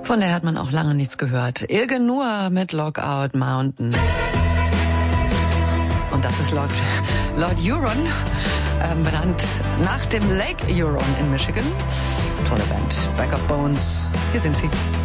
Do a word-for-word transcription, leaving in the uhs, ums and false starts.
Von der hat man auch lange nichts gehört. Ilge Nur mit Lookout Mountain. Und das ist Lord, Lord Huron, äh, benannt nach dem Lake Huron in Michigan. Tolle Band. Back of Bones. Hier sind sie.